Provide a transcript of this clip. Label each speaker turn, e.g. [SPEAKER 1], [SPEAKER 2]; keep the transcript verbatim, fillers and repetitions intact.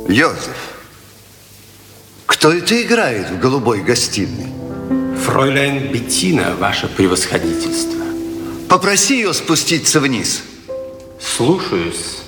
[SPEAKER 1] Йозеф, кто это играет в голубой гостиной?
[SPEAKER 2] Фройляйн Беттина, ваше превосходительство.
[SPEAKER 1] Попроси ее спуститься вниз.
[SPEAKER 2] Слушаюсь.